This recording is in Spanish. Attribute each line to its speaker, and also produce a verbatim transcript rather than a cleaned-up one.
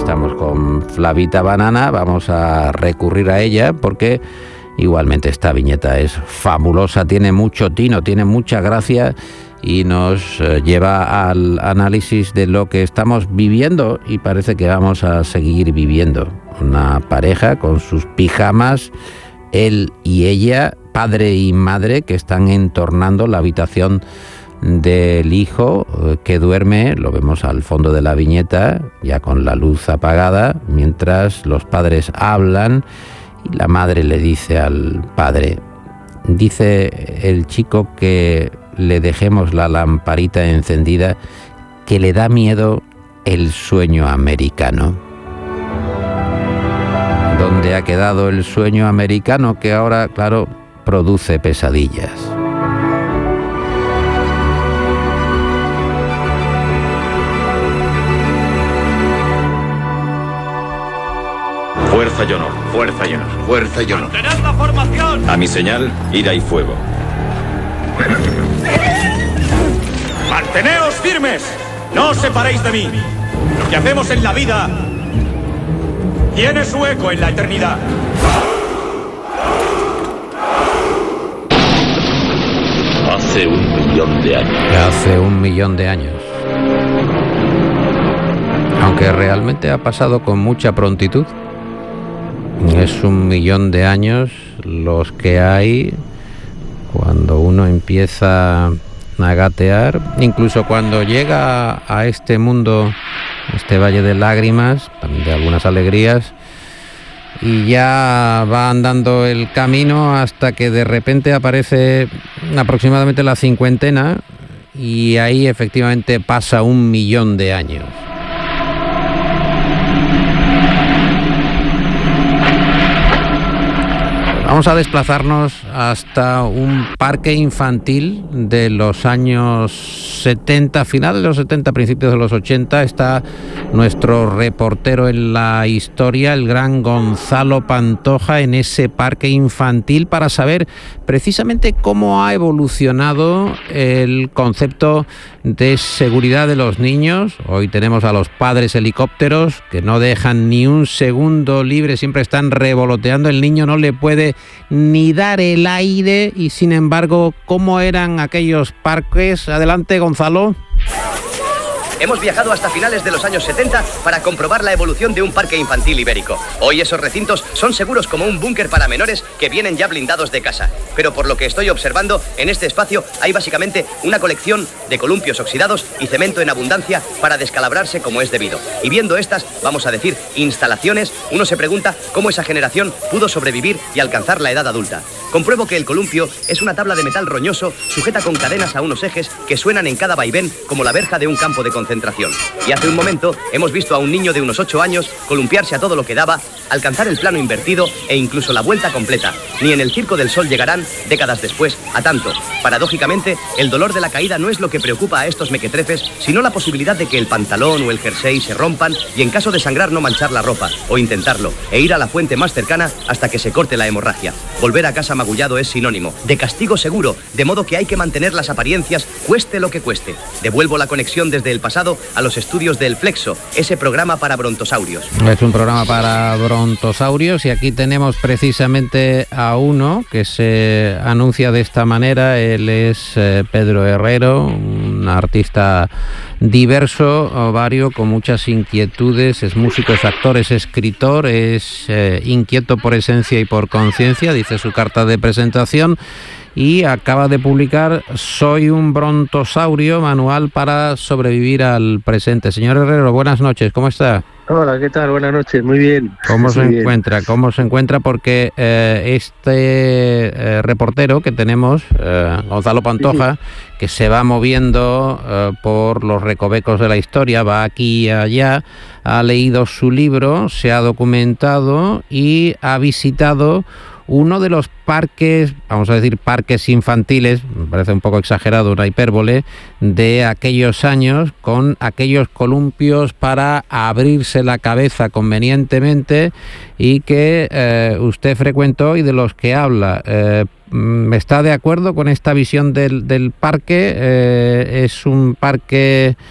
Speaker 1: estamos con Flavita Banana, vamos a recurrir a ella porque igualmente esta viñeta es fabulosa, tiene mucho tino, tiene mucha gracia y nos lleva al análisis de lo que estamos viviendo y parece que vamos a seguir viviendo. Una pareja con sus pijamas, él y ella, padre y madre, que están entornando la habitación del hijo que duerme, lo vemos al fondo de la viñeta, ya con la luz apagada, mientras los padres hablan y la madre le dice al padre, dice el chico que le dejemos la lamparita encendida, que le da miedo el sueño americano. ¿Dónde ha quedado el sueño americano que ahora, claro, produce pesadillas?
Speaker 2: Fuerza y honor, fuerza y honor, fuerza y honor.
Speaker 3: ¡Mantened la formación!
Speaker 2: A mi señal, ira y fuego.
Speaker 3: ¡Manteneos firmes! ¡No os separéis de mí! Lo que hacemos en la vida tiene su eco en la eternidad.
Speaker 4: Hace un millón de años.
Speaker 1: Hace un millón de años. Aunque realmente ha pasado con mucha prontitud. Es un millón de años los que hay cuando uno empieza a gatear, incluso cuando llega a este mundo, este valle de lágrimas, también de algunas alegrías, y ya va andando el camino hasta que de repente aparece aproximadamente la cincuentena y ahí efectivamente pasa un millón de años. Vamos a desplazarnos hasta un parque infantil de los años setenta, finales de los setenta, principios de los ochenta. Está nuestro reportero en la historia, el gran Gonzalo Pantoja, en ese parque infantil para saber precisamente cómo ha evolucionado el concepto de seguridad de los niños. Hoy tenemos a los padres helicópteros que no dejan ni un segundo libre, siempre están revoloteando, el niño no le puede ni dar el aire y sin embargo, ¿cómo eran aquellos parques? Adelante, Gonzalo.
Speaker 5: Hemos viajado hasta finales de los años setenta para comprobar la evolución de un parque infantil ibérico. Hoy esos recintos son seguros como un búnker para menores que vienen ya blindados de casa. Pero por lo que estoy observando, en este espacio hay básicamente una colección de columpios oxidados y cemento en abundancia para descalabrarse como es debido. Y viendo estas, vamos a decir, instalaciones, uno se pregunta cómo esa generación pudo sobrevivir y alcanzar la edad adulta. Compruebo que el columpio es una tabla de metal roñoso sujeta con cadenas a unos ejes que suenan en cada vaivén como la verja de un campo de concentración. Y hace un momento hemos visto a un niño de unos ocho años columpiarse a todo lo que daba, alcanzar el plano invertido e incluso la vuelta completa. Ni en el Circo del Sol llegarán, décadas después, a tanto. Paradójicamente, el dolor de la caída no es lo que preocupa a estos mequetrefes, sino la posibilidad de que el pantalón o el jersey se rompan y en caso de sangrar no manchar la ropa, o intentarlo, e ir a la fuente más cercana hasta que se corte la hemorragia. Volver a casa magullado es sinónimo de castigo seguro, de modo que hay que mantener las apariencias, cueste lo que cueste. Devuelvo la conexión desde el pasado a los estudios del Flexo, ese programa para brontosaurios.
Speaker 1: Es un programa para brontosaurios y aquí tenemos precisamente a uno que se anuncia de esta manera. Él es eh, Pedro Herrero, un artista diverso, vario, con muchas inquietudes. Es músico, es actor, es escritor, es eh, inquieto por esencia y por conciencia, dice su carta de presentación. Y acaba de publicar Soy un brontosaurio, manual para sobrevivir al presente. Señor Herrero, buenas noches, ¿cómo está?
Speaker 6: Hola, ¿qué tal? Buenas noches, muy bien.
Speaker 1: ¿Cómo
Speaker 6: muy
Speaker 1: se
Speaker 6: bien.
Speaker 1: encuentra? ¿Cómo se encuentra? Porque eh, este eh, reportero que tenemos, eh, Gonzalo Pantoja, sí, que se va moviendo eh, por los recovecos de la historia, va aquí y allá, ha leído su libro, se ha documentado y ha visitado uno de los parques, vamos a decir parques infantiles, me parece un poco exagerado, una hipérbole, de aquellos años, con aquellos columpios para abrirse la cabeza convenientemente y que eh, usted frecuentó y de los que habla. Eh, ¿Está de acuerdo con esta visión del, del parque? Eh, ¿Es un parque